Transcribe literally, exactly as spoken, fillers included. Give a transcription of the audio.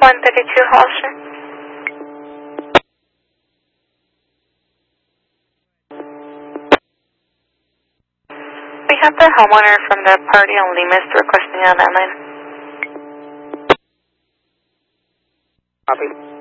one thirty-two Holster. We have the homeowner from the party on Limas requesting an landline. Copy.